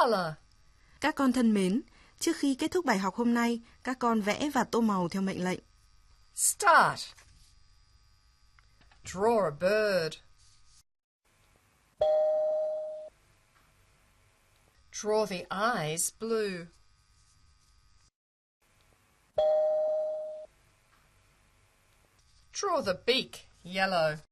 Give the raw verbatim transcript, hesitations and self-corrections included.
color. Các con thân mến, trước khi kết thúc bài học hôm nay, các con vẽ và tô màu theo mệnh lệnh. Start. Draw a bird. Draw the eyes blue. Draw the beak yellow.